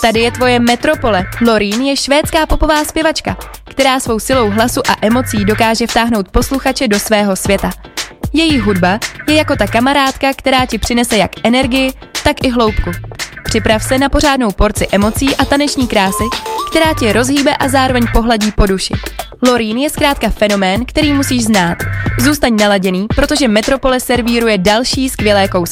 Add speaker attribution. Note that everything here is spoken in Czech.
Speaker 1: Tady je tvoje metropole. Loreen je švédská popová zpěvačka, která svou silou hlasu a emocí dokáže vtáhnout posluchače do svého světa. Její hudba je jako ta kamarádka, která ti přinese jak energii, tak i hloubku. Připrav se na pořádnou porci emocí a taneční krásy, která tě rozhýbe a zároveň pohladí po duši. Loreen je zkrátka fenomén, který musíš znát. Zůstaň naladěný, protože Metropole servíruje další skvělé kousky.